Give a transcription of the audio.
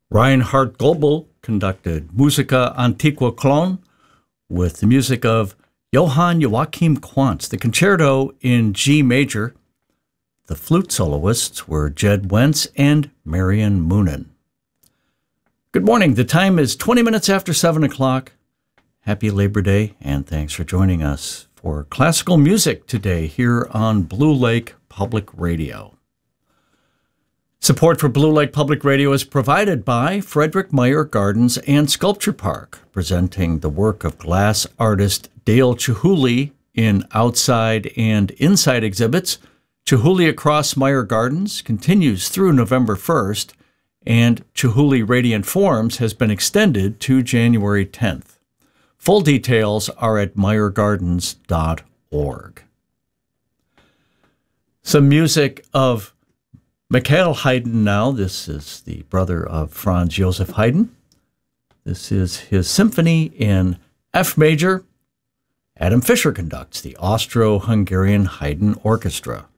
Reinhard Goebel conducted Musica Antiqua Cologne with the music of Johann Joachim Quantz, the concerto in G major. The flute soloists were Jed Wentz and Marian Moonen. Good morning. The time is 20 minutes after 7 o'clock. Happy Labor Day, and thanks for joining us for classical music today here on Blue Lake Public Radio. Support for Blue Lake Public Radio is provided by Frederick Meyer Gardens and Sculpture Park, presenting the work of glass artist Dale Chihuly in outside and inside exhibits. Chihuly Across Meyer Gardens continues through November 1st, and Chihuly Radiant Forms has been extended to January 10th. Full details are at meyergardens.org. Some music of Michael Haydn now. This is the brother of Franz Joseph Haydn. This is his symphony in F major. Adam Fischer conducts the Austro-Hungarian Haydn Orchestra.